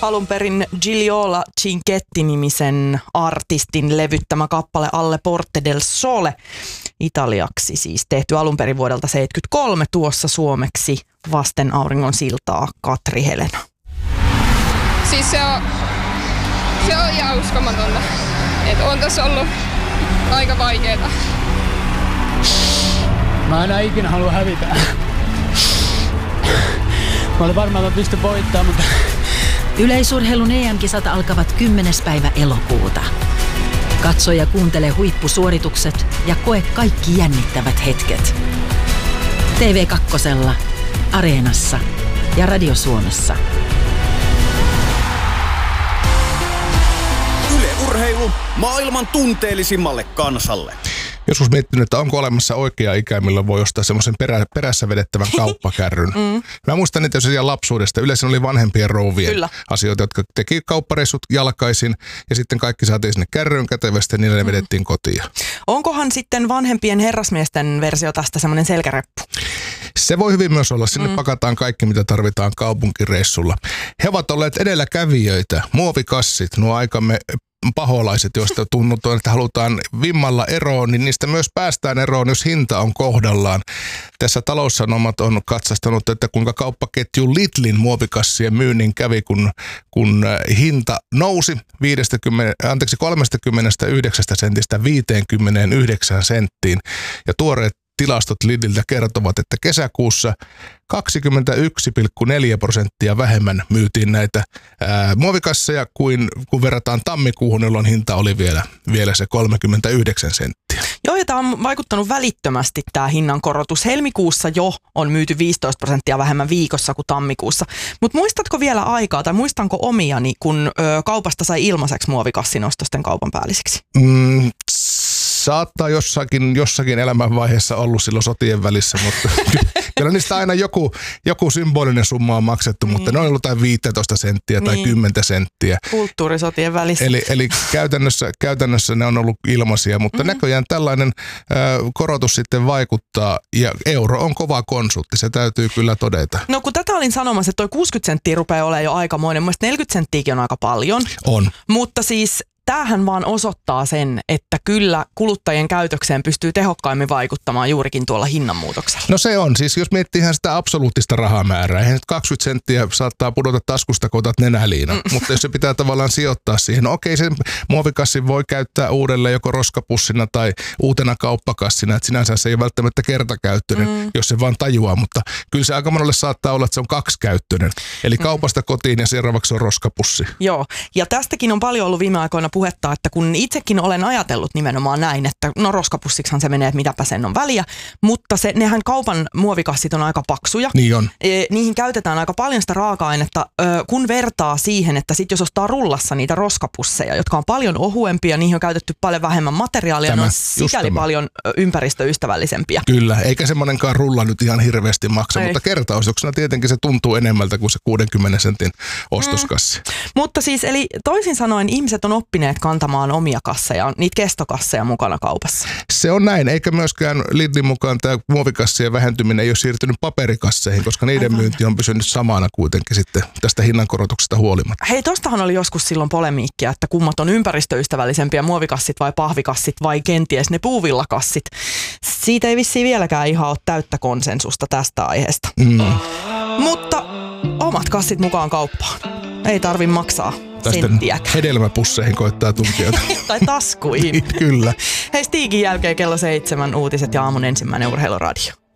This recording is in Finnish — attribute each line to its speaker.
Speaker 1: alun perin Gigliola Cinquetti-nimisen artistin levyttämä kappale Alle Porte del Sole, italiaksi siis tehty alun perin vuodelta 1973, tuossa suomeksi Vasten auringon siltaa Katri Helena.
Speaker 2: Siis se on ihan uskomatonta, että on tässä ollut aika vaikeeta.
Speaker 3: Mä enää ikinä halua hävitä. Mä olin varmaan, että mä pystyn voittamaan, mutta...
Speaker 4: Yleisurheilun EM-kisat alkavat 10. päivä elokuuta. Katso ja kuuntele huippusuoritukset ja koe kaikki jännittävät hetket. TV2, Areenassa ja Radio Suomessa.
Speaker 5: Yle Urheilu maailman tunteellisimmalle kansalle.
Speaker 6: Joskus miettinyt, että onko olemassa oikea ikä, millä voi ostaa semmoisen perässä vedettävän kauppakärryn. Mä muistan niitä jo lapsuudesta. Yleensä oli vanhempien rouvien asioita, jotka teki kauppareissut jalkaisin ja sitten kaikki saatiin sinne kärryyn kätevästi ja niillä ne vedettiin kotiin.
Speaker 1: Onkohan sitten vanhempien herrasmiesten versio tästä semmoinen selkäreppu?
Speaker 6: Se voi hyvin myös olla. Sinne pakataan kaikki, mitä tarvitaan kaupunkireissulla. He ovat olleet edelläkävijöitä. Muovikassit, nuo aikamme paholaiset, joista tuntuu, että halutaan vimmalla eroon, niin niistä myös päästään eroon, jos hinta on kohdallaan. Tässä Taloussanomat on katsastanut, että kuinka kauppaketju Lidlin muovikassien myynnin kävi, kun hinta nousi 39 sentistä 59 senttiin. Ja tuoreet tilastot Lidliltä kertovat, että kesäkuussa 21,4% vähemmän myytiin näitä muovikasseja kun verrataan tammikuuhun, jolloin hinta oli vielä se 39 senttiä.
Speaker 1: Joo, ja tämä on vaikuttanut välittömästi tämä hinnankorotus. Helmikuussa jo on myyty 15% vähemmän viikossa kuin tammikuussa. Mutta muistatko vielä aikaa, tai muistanko omiani, kun kaupasta sai ilmaiseksi muovikassin ostosten kaupan päälliseksi?
Speaker 6: Saattaa jossakin elämänvaiheessa ollut silloin sotien välissä, mutta kyllä niistä aina joku symbolinen summa on maksettu, mutta ne on ollut jotain 15 senttiä tai 10 senttiä.
Speaker 1: Kulttuurisotien välissä.
Speaker 6: Eli käytännössä ne on ollut ilmaisia, mutta näköjään tällainen korotus sitten vaikuttaa ja euro on kova konsultti, se täytyy kyllä todeta.
Speaker 1: No kun tätä olin sanomassa, että toi 60 senttiä rupeaa olemaan jo aikamoinen, mun mielestä 40 senttiäkin on aika paljon.
Speaker 6: On.
Speaker 1: Mutta siis tämähän vaan osoittaa sen, että kyllä kuluttajien käytökseen pystyy tehokkaimmin vaikuttamaan juurikin tuolla hinnanmuutoksella.
Speaker 6: No se on. Siis jos miettii ihan sitä absoluuttista rahamäärää, eihän 20 senttiä saattaa pudota taskusta, kun otat nenäliinan. Mutta jos se pitää tavallaan sijoittaa siihen, no okei, sen muovikassin voi käyttää uudelleen joko roskapussina tai uutena kauppakassina. Että sinänsä se ei ole välttämättä kertakäyttöinen, jos se vaan tajuaa. Mutta kyllä se aika monelle saattaa olla, että se on kaksikäyttöinen. Eli kaupasta kotiin ja seuraavaksi on roskapussi. Joo,
Speaker 1: ja tästäkin on paljon ollut viime aikoina puhetta, että kun itsekin olen ajatellut nimenomaan näin, että no roskapussiksihan se menee, että mitäpä sen on väliä, mutta nehän kaupan muovikassit on aika paksuja.
Speaker 6: Niin on.
Speaker 1: Niihin käytetään aika paljon sitä raaka-ainetta, kun vertaa siihen, että sit jos ostaa rullassa niitä roskapusseja, jotka on paljon ohuempia, niihin on käytetty paljon vähemmän materiaalia, ne on sikäli paljon ympäristöystävällisempiä.
Speaker 6: Kyllä, eikä semmoinenkaan rulla nyt ihan hirveästi maksa, mutta kertaostoksena tietenkin se tuntuu enemmältä kuin se 60 sentin ostoskassi.
Speaker 1: Mutta siis, eli toisin sanoen ihmiset on oppineet kantamaan omia kasseja, niitä kestokasseja mukana kaupassa.
Speaker 6: Se on näin, eikä myöskään Lidlin mukaan tämä muovikassien vähentyminen ei ole siirtynyt paperikasseihin, koska niiden myynti on pysynyt samana kuitenkin sitten tästä hinnankorotuksesta huolimatta.
Speaker 1: Hei, tostahan oli joskus silloin polemiikkia, että kummat on ympäristöystävällisempiä, muovikassit vai pahvikassit vai kenties ne puuvillakassit. Siitä ei vissiin vieläkään ihan ole täyttä konsensusta tästä aiheesta. Mutta omat kassit mukaan kauppaan. Ei tarvi maksaa senttiäkään.
Speaker 6: Hedelmäpusseihin koittaa tunkijoita.
Speaker 1: Tai taskuihin.
Speaker 6: Kyllä.
Speaker 1: Hei, Stigin jälkeen kello 7 uutiset ja aamun ensimmäinen urheiluradio.